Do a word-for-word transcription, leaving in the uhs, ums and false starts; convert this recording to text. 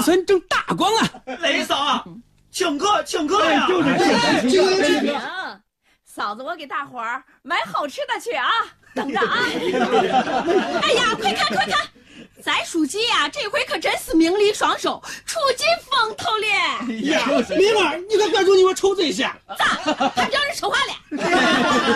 村正大光啊！ 雷嫂啊，请客请客呀！ 就是这个。 行，嫂子，我给大伙儿买好吃的去啊，等着啊！ 哎呀，快看快看！咱书记呀、啊，这回可真是名利双收，出尽风头了。 呀，李妈，你可管住你我臭嘴些！ 咋？还不叫人说话了？